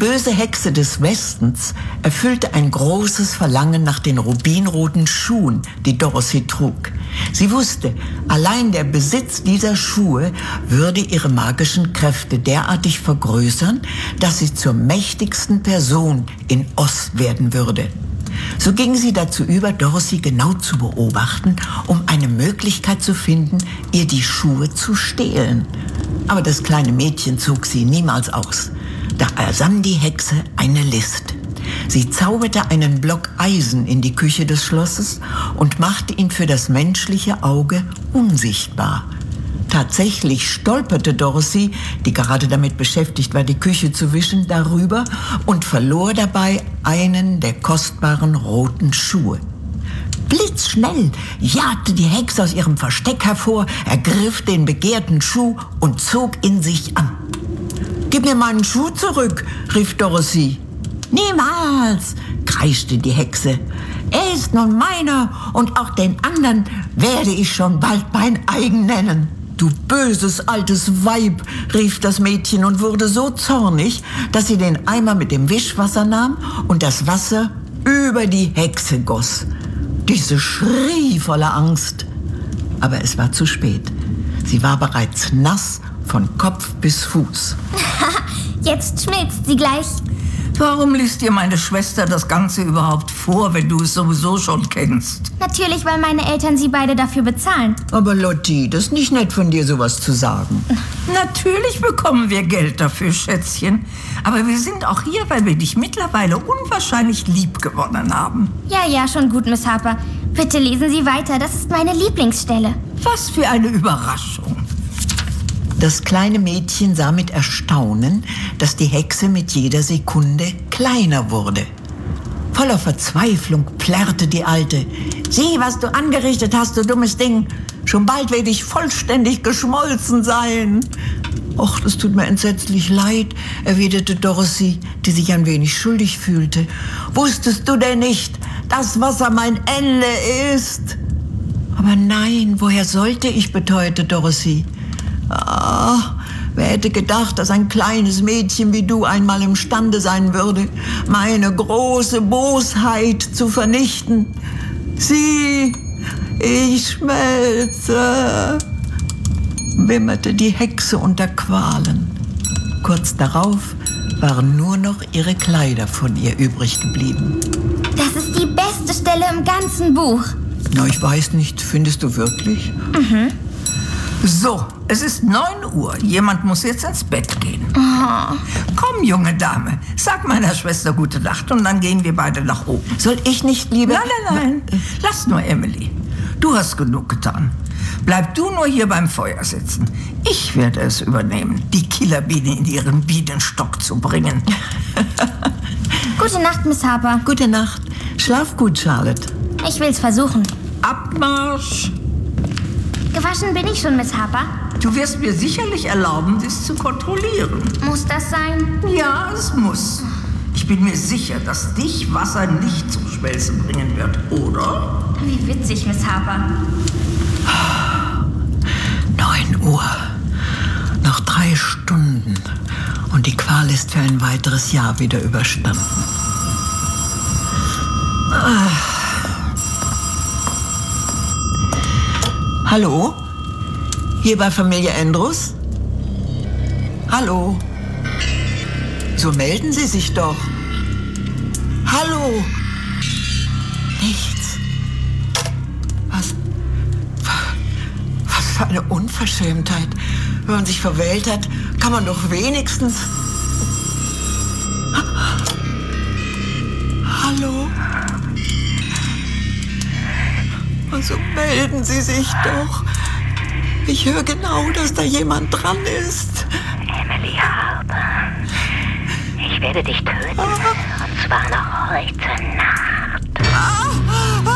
böse Hexe des Westens erfüllte ein großes Verlangen nach den rubinroten Schuhen, die Dorothy trug. Sie wusste, allein der Besitz dieser Schuhe würde ihre magischen Kräfte derartig vergrößern, dass sie zur mächtigsten Person in Oz werden würde. So ging sie dazu über, Dorothy genau zu beobachten, um eine Möglichkeit zu finden, ihr die Schuhe zu stehlen. Aber das kleine Mädchen zog sie niemals aus. Da ersann die Hexe eine List. Sie zauberte einen Block Eisen in die Küche des Schlosses und machte ihn für das menschliche Auge unsichtbar. Tatsächlich stolperte Dorothy, die gerade damit beschäftigt war, die Küche zu wischen, darüber und verlor dabei einen der kostbaren roten Schuhe. Blitzschnell jagte die Hexe aus ihrem Versteck hervor, ergriff den begehrten Schuh und zog ihn sich an. »Gib mir meinen Schuh zurück«, rief Dorothy. »Niemals«, kreischte die Hexe. »Er ist nun meiner und auch den anderen werde ich schon bald mein eigen nennen.« »Du böses altes Weib«, rief das Mädchen und wurde so zornig, dass sie den Eimer mit dem Wischwasser nahm und das Wasser über die Hexe goss. Diese schrie voller Angst. Aber es war zu spät. Sie war bereits nass von Kopf bis Fuß. Jetzt schmilzt sie gleich. Warum liest dir meine Schwester das Ganze überhaupt vor, wenn du es sowieso schon kennst? Natürlich, weil meine Eltern sie beide dafür bezahlen. Aber Lotti, das ist nicht nett von dir, sowas zu sagen. Natürlich bekommen wir Geld dafür, Schätzchen. Aber wir sind auch hier, weil wir dich mittlerweile unwahrscheinlich lieb gewonnen haben. Ja, schon gut, Miss Harper. Bitte lesen Sie weiter, das ist meine Lieblingsstelle. Was für eine Überraschung. Das kleine Mädchen sah mit Erstaunen, dass die Hexe mit jeder Sekunde kleiner wurde. Voller Verzweiflung plärrte die Alte. »Sieh, was du angerichtet hast, du dummes Ding. Schon bald werde ich vollständig geschmolzen sein.« »Och, das tut mir entsetzlich leid«, erwiderte Dorothy, die sich ein wenig schuldig fühlte. »Wusstest du denn nicht, dass Wasser mein Ende ist?« »Aber nein, woher sollte ich?«, beteuerte Dorothy. »Ah, wer hätte gedacht, dass ein kleines Mädchen wie du einmal imstande sein würde, meine große Bosheit zu vernichten. Sieh, ich schmelze«, wimmerte die Hexe unter Qualen. Kurz darauf waren nur noch ihre Kleider von ihr übrig geblieben. Das ist die beste Stelle im ganzen Buch. Na, ich weiß nicht, findest du wirklich? Mhm. So, es ist 9 Uhr. Jemand muss jetzt ins Bett gehen. Oh. Komm, junge Dame, sag meiner Schwester gute Nacht und dann gehen wir beide nach oben. Soll ich nicht lieber... Nein. Lass nur Emily. Du hast genug getan. Bleib du nur hier beim Feuer sitzen. Ich werde es übernehmen, die Killerbiene in ihren Bienenstock zu bringen. Gute Nacht, Miss Harper. Gute Nacht. Schlaf gut, Charlotte. Ich will's versuchen. Abmarsch! Gewaschen bin ich schon, Miss Harper. Du wirst mir sicherlich erlauben, dies zu kontrollieren. Muss das sein? Ja, es muss. Ich bin mir sicher, dass dich Wasser nicht zum Schmelzen bringen wird, oder? Wie witzig, Miss Harper. 9 Uhr. Noch 3 Stunden. Und die Qual ist für ein weiteres Jahr wieder überstanden. Hallo? Hier bei Familie Andrews? Hallo? So melden Sie sich doch. Hallo? Nichts. Was für eine Unverschämtheit. Wenn man sich verwählt hat, kann man doch wenigstens... Hallo? Also melden Sie sich doch. Ich höre genau, dass da jemand dran ist. Emily Harper, ich werde dich töten. Und zwar noch heute Nacht.